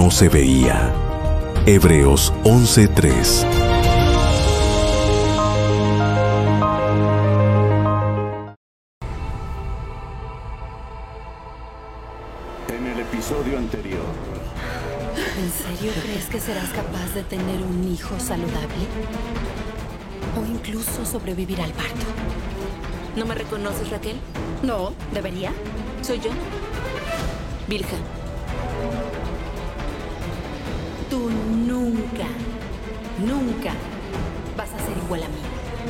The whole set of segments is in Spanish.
no se veía. Hebreos 11:3. En el episodio anterior. ¿En serio crees que serás capaz de tener un hijo saludable? ¿O incluso sobrevivir al parto? ¿No me reconoces, Raquel? No, ¿debería? Soy yo, Vilja. Tú nunca vas a ser igual a mí.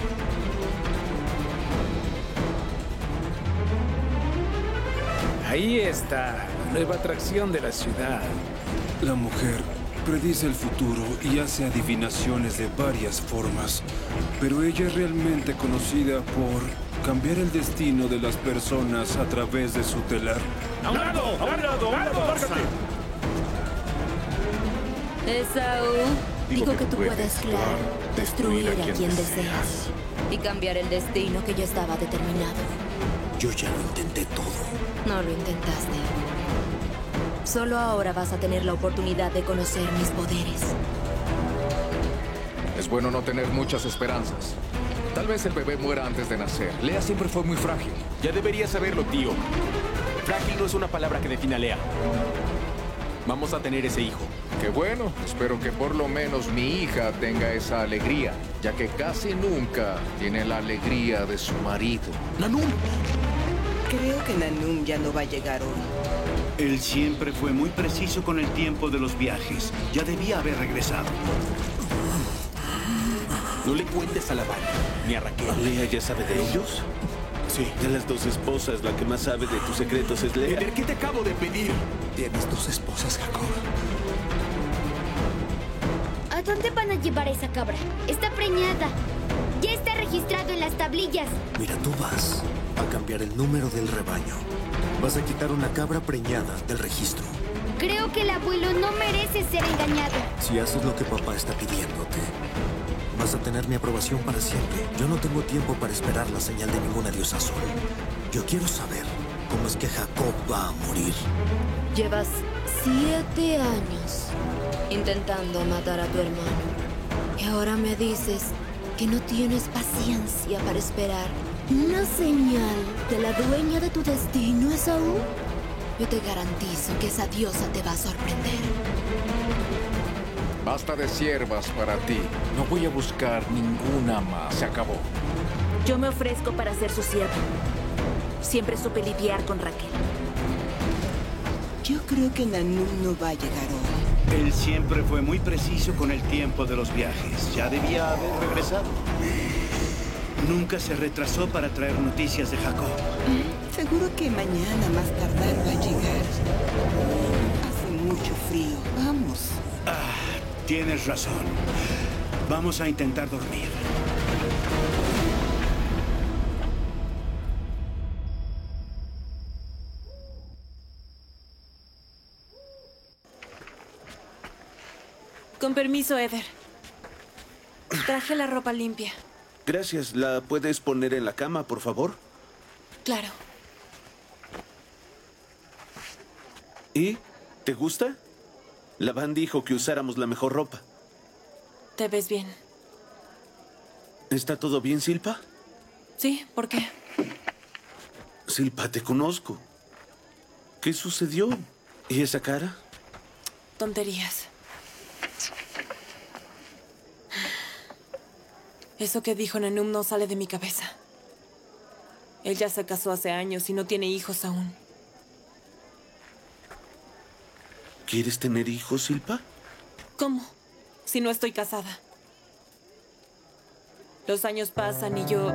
Ahí está, la nueva atracción de la ciudad. La mujer predice el futuro y hace adivinaciones de varias formas, pero ella es realmente conocida por cambiar el destino de las personas a través de su telar. ¡A un lado! ¡A un lado! ¡Márcate! Esaú dijo que tú puedes crear, destruir a quien deseas y cambiar el destino que ya estaba determinado. Yo ya lo intenté todo. No lo intentaste. Solo ahora vas a tener la oportunidad de conocer mis poderes. Es bueno no tener muchas esperanzas. Tal vez el bebé muera antes de nacer. Lea siempre fue muy frágil. Ya deberías saberlo, tío. Frágil no es una palabra que defina a Lea. Vamos a tener ese hijo. Qué bueno. Espero que por lo menos mi hija tenga esa alegría, ya que casi nunca tiene la alegría de su marido. ¡Nanum! Creo que Nanum ya no va a llegar hoy. Él siempre fue muy preciso con el tiempo de los viajes. Ya debía haber regresado. No le cuentes a la banda, ni a Raquel. ¿Lea ya sabe de ellos? Sí. De las dos esposas, la que más sabe de tus secretos es Lea. ¿Qué te acabo de pedir? Tienes dos esposas, Jacob. ¿A dónde van a llevar a esa cabra? Está preñada. Ya está registrado en las tablillas. Mira, tú vas a cambiar el número del rebaño. Vas a quitar una cabra preñada del registro. Creo que el abuelo no merece ser engañado. Si haces lo que papá está pidiéndote, vas a tener mi aprobación para siempre. Yo no tengo tiempo para esperar la señal de ninguna diosa azul. Yo quiero saber cómo es que Jacob va a morir. Llevas 7 años intentando matar a tu hermano. Y ahora me dices que no tienes paciencia para esperar una señal de la dueña de tu destino, Esaú. Yo te garantizo que esa diosa te va a sorprender. Basta de siervas para ti. No voy a buscar ninguna más. Se acabó. Yo me ofrezco para ser su sierva. Siempre supe lidiar con Raquel. Yo creo que Nanum no va a llegar hoy. Él siempre fue muy preciso con el tiempo de los viajes. Ya debía haber regresado. Nunca se retrasó para traer noticias de Jacob. Seguro que mañana más tardar va a llegar. Hace mucho frío. Vamos. Tienes razón. Vamos a intentar dormir. Con permiso, Eder. Traje la ropa limpia. Gracias. ¿La puedes poner en la cama, por favor? Claro. ¿Y? ¿Te gusta? Lavan dijo que usáramos la mejor ropa. ¿Te ves bien? ¿Está todo bien, Silpa? Sí, ¿por qué? Silpa, te conozco. ¿Qué sucedió? ¿Y esa cara? Tonterías. Eso que dijo Nanum no sale de mi cabeza. Él ya se casó hace años y no tiene hijos aún. ¿Quieres tener hijos, Silpa? ¿Cómo? Si no estoy casada. Los años pasan y yo...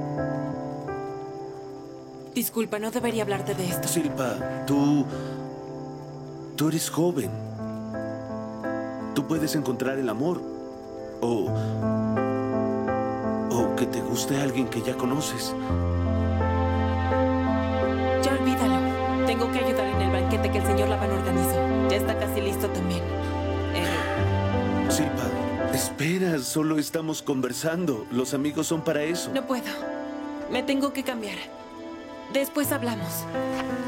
Disculpa, no debería hablarte de esto. Silpa, tú eres joven. Tú puedes encontrar el amor. O que te guste alguien que ya conoces. Ya olvídalo. Tengo que ayudar en el banquete que el señor Labán organizó. Ya está casi listo también. Silpa, espera, solo estamos conversando. Los amigos son para eso. No puedo. Me tengo que cambiar. Después hablamos.